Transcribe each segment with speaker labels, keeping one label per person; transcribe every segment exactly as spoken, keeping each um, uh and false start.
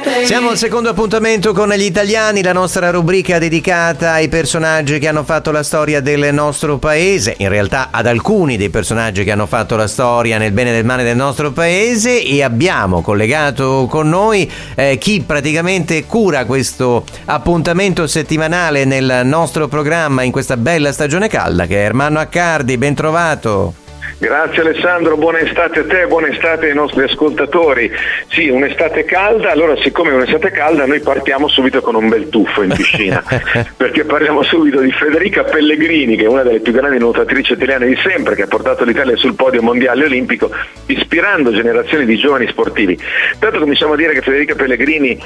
Speaker 1: Siamo al secondo appuntamento con gli italiani, la nostra rubrica dedicata ai personaggi che hanno fatto la storia del nostro paese, in realtà ad alcuni dei personaggi che hanno fatto la storia nel bene e nel male del nostro paese, e abbiamo collegato con noi eh, chi praticamente cura questo appuntamento settimanale nel nostro programma in questa bella stagione calda, che è Ermanno Accardi. Ben trovato.
Speaker 2: Grazie Alessandro, buona estate a te, buona estate ai nostri ascoltatori. Sì, un'estate calda, allora siccome è un'estate calda noi partiamo subito con un bel tuffo in piscina, perché parliamo subito di Federica Pellegrini, che è una delle più grandi nuotatrici italiane di sempre, che ha portato l'Italia sul podio mondiale olimpico, ispirando generazioni di giovani sportivi. Tanto cominciamo a dire che Federica Pellegrini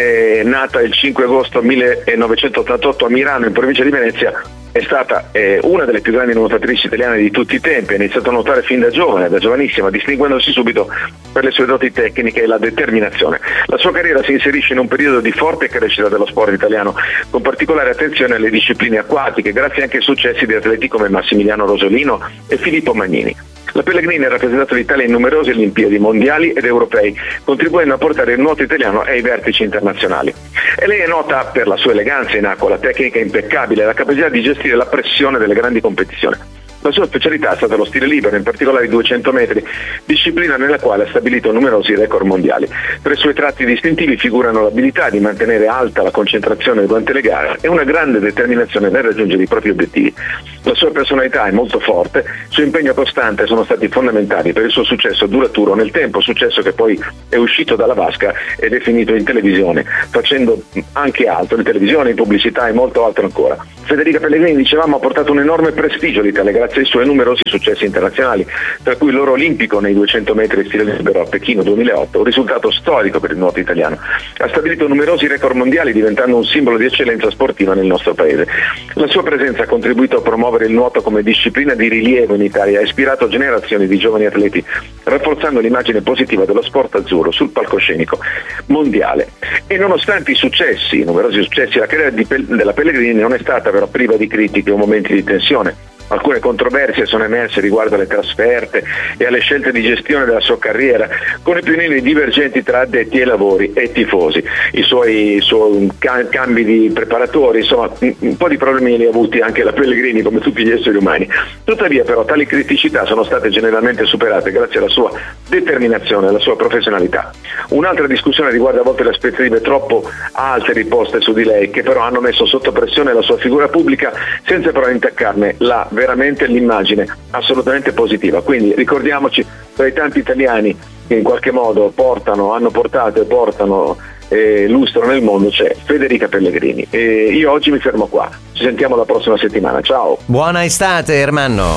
Speaker 2: è nata il cinque agosto millenovecentottantotto a Milano, in provincia di Venezia. È stata eh, una delle più grandi nuotatrici italiane di tutti i tempi, ha iniziato a nuotare fin da giovane, da giovanissima, distinguendosi subito per le sue doti tecniche e la determinazione. La sua carriera si inserisce in un periodo di forte crescita dello sport italiano, con particolare attenzione alle discipline acquatiche, grazie anche ai successi di atleti come Massimiliano Rosolino e Filippo Magnini. La Pellegrini ha rappresentato l'Italia in numerose Olimpiadi mondiali ed europei, contribuendo a portare il nuoto italiano ai vertici internazionali. E lei è nota per la sua eleganza in acqua, la tecnica impeccabile e la capacità di gestire la pressione delle grandi competizioni. La sua specialità è stata lo stile libero, in particolare i duecento metri, disciplina nella quale ha stabilito numerosi record mondiali. Tra i suoi tratti distintivi figurano l'abilità di mantenere alta la concentrazione durante le gare e una grande determinazione nel raggiungere i propri obiettivi. La sua personalità è molto forte, il suo impegno costante sono stati fondamentali per il suo successo duraturo nel tempo, successo che poi è uscito dalla vasca ed è finito in televisione, facendo anche altro, in televisione, in pubblicità e molto altro ancora. Federica Pellegrini, dicevamo, ha portato un enorme prestigio all'Italia grazie ai suoi numerosi successi internazionali, tra cui l'oro olimpico nei duecento metri stile libero a Pechino duemilaotto, un risultato storico per il nuoto italiano. Ha stabilito numerosi record mondiali, diventando un simbolo di eccellenza sportiva nel nostro paese. La sua presenza ha contribuito a promuovere il nuoto come disciplina di rilievo in Italia, ha ispirato generazioni di giovani atleti, rafforzando l'immagine positiva dello sport azzurro sul palcoscenico mondiale. E nonostante i successi, i numerosi successi, la carriera di Pel- della Pellegrini non è stata però priva di critiche o momenti di tensione. Alcune controversie sono emerse riguardo alle trasferte e alle scelte di gestione della sua carriera, con opinioni divergenti tra addetti ai lavori e tifosi, i suoi, i suoi cambi di preparatori, insomma un po' di problemi li ha avuti anche la Pellegrini come tutti gli esseri umani. Tuttavia però tali criticità sono state generalmente superate grazie alla sua determinazione e alla sua professionalità. Un'altra discussione riguarda a volte le aspettative troppo alte riposte su di lei, che però hanno messo sotto pressione la sua figura pubblica senza però intaccarne la veramente l'immagine assolutamente positiva. Quindi ricordiamoci, tra i tanti italiani che in qualche modo portano, hanno portato e portano eh, lustro nel mondo, c'è Federica Pellegrini. E io oggi mi fermo qua, ci sentiamo la prossima settimana, ciao.
Speaker 1: Buona estate Ermanno.